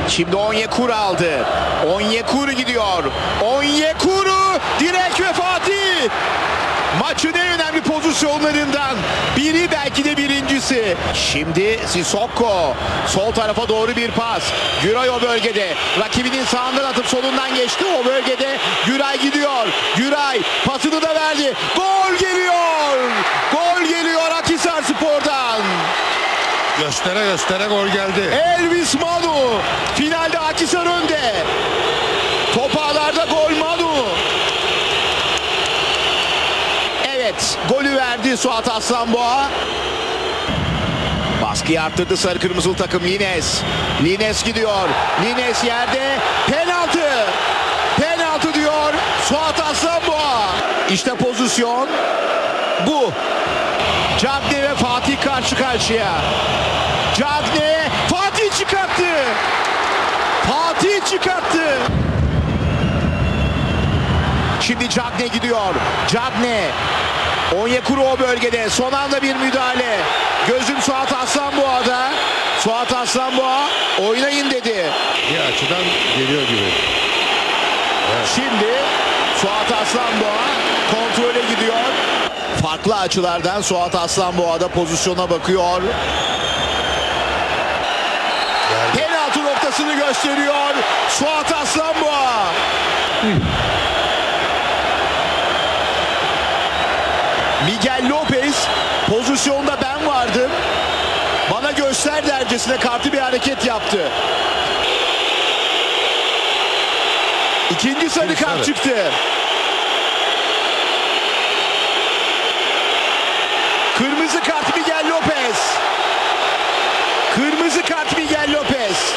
Şimdi Onyekuru aldı. Onyekuru gidiyor. Onyekuru direk ve Fatih. Maçın en önemli pozisyonlarından biri, belki de birincisi. Şimdi Sissoko. Sol tarafa doğru bir pas. Güray o bölgede. Rakibinin sağından atıp solundan geçti. O bölgede Güray gidiyor. Güray pasını da verdi. Gol geliyor. Gol geliyor Akhisarspor'dan. Göstere göstere gol geldi. Elvis Manu. Finalde Akhisar önde. Top ağlarda, gol Manu. Evet, golü verdi Suat Aslanboğa. Baskıyı arttırdı sarı kırmızılı takım. Lines gidiyor. Lines yerde. Penaltı. Penaltı diyor Suat Aslanboğa. İşte pozisyon bu. Cagne ve Fatih karşı karşıya. Cagne, Fatih çıkarttı. Fatih çıkarttı. Şimdi Cagne gidiyor. Cagne. Onyekuru o bölgede. Son anda bir müdahale. Gözüm Suat Aslanboğa'da. Suat Aslanboğa oynayın dedi. Bir açıdan geliyor gibi. Evet. Şimdi Suat Aslanboğa kontrole gidiyor. Farklı açılardan Suat Aslanboğa da pozisyona bakıyor. Penaltı noktasını gösteriyor Suat Aslanboğa. Miguel Lopez pozisyonda ben vardım. Bana göster dercesine kartı bir hareket yaptı. İkinci sarı kart çıktı. Kırmızı kart Miguel Lopez. Kırmızı kart Miguel Lopez.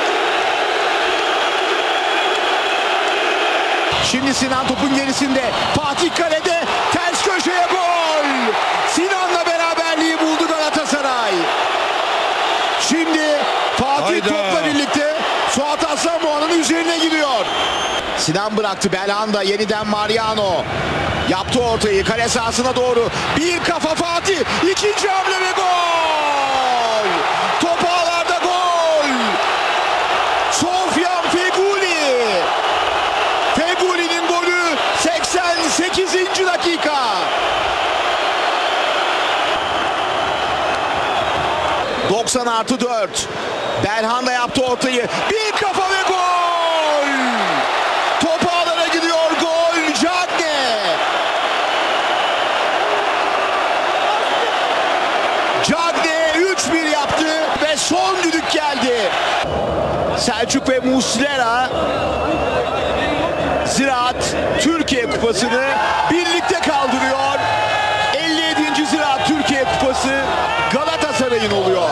Şimdi Sinan topun gerisinde. Fatih kalede. Ters köşeye gol. Sinan'la beraberliği buldu Galatasaray. Şimdi Fatih Hayda. topla birlikte Suat Aslanboğa'nın üzerine gidiyor. Sinan bıraktı. Belhanda yeniden Mariano. Yaptı ortayı kale sahasına doğru. Bir kafa Fatih. İkinci hamle ve gol. Top ağlarda gol. Sofyan Feguli. Feguli'nin golü 88. dakika. +4. Belhanda yaptı ortayı. Bir kafa ve gol. Top ağlara gidiyor. Gol Cagne. Cagne 3-1 yaptı ve son düdük geldi. Selçuk ve Muslera Ziraat Türkiye Kupası'nı birlikte kaldırıyor. 57. Ziraat Türkiye Kupası Galatasaray'ın oluyor.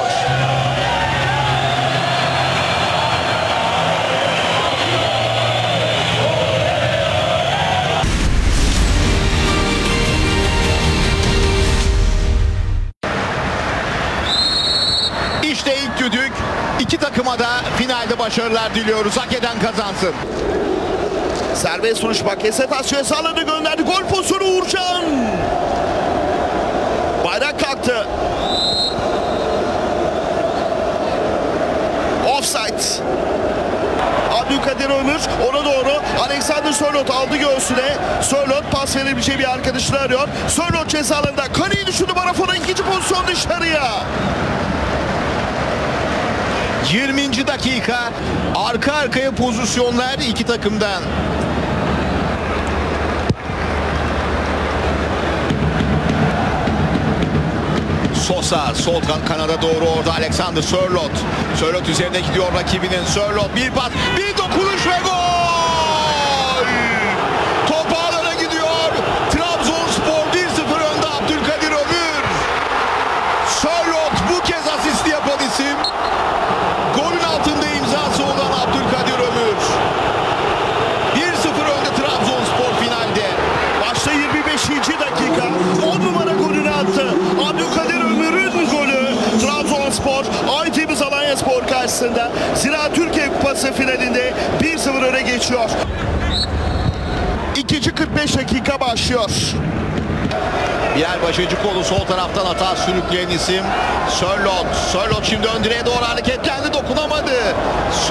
İşte ilk düdük. İki takıma da finalde başarılar diliyoruz. Hak eden kazansın. Serbest vuruş Bakasetas sağladı, gönderdi. Gol pozisyonu Uğurcan. Bayrak kalktı. Offside. Abdülkadir Ömür ona doğru. Alexander Sörloth aldı göğsüne. Sörloth pas verebileceği bir arkadaşını arıyor. Sörloth ceza alanında. Kaleyi düşündü Barafona. İkinci pozisyon dışarıya. 20. dakika. Arka arkaya pozisyonlar iki takımdan. Sosa sol kanada doğru orada Alexander Sörloth. Sörloth üzerine gidiyor rakibinin. Sörloth bir pas, bir dokunuş ve gol! Top ağlara gidiyor. Trabzonspor 1-0 önde Abdülkadir Ömür. Sörloth bu kez asist yapan isim. Golün altında imzası olan Abdülkadir Ömür. 1-0 önde Trabzonspor finalde. Başta 25. dakika 10 numara golünü attı. Abdülkadir Ömür'ün golü. Trabzonspor Aytemiz Alanyaspor karşısında Ziraat Türkiye Kupası finalinde 1-0 öne geçiyor. İkinci 45 dakika başlıyor. Bilal Başıcıkoğlu sol taraftan hata sürükleyen isim. Sörloth. Sörloth şimdi ön direğe doğru hareketlendi, dokunamadı.